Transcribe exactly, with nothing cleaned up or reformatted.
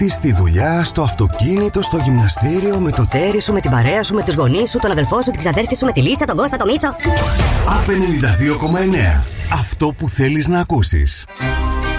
σπίτι, στη δουλειά, στο αυτοκίνητο, στο γυμναστήριο, με το τέρι σου, με την παρέα σου, με τους γονείς σου, τον αδελφό σου, την ξαδέρφη σου, με τη Λίτσα, τον Κώστα, τον Μίτσο. Απ' ενενήντα δύο κόμμα εννέα. Αυτό που θέλεις να ακούσεις.